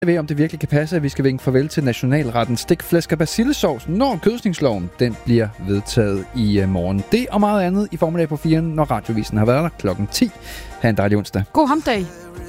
ved, om det virkelig kan passe, at vi skal vinke farvel til nationalretten stikflæsk og persillesovs, når kødsningsloven den bliver vedtaget i morgen. Det og meget andet i formiddag på 4, når radiovisen har været der klokken 10. Ha' en dejlig onsdag. God hamdag.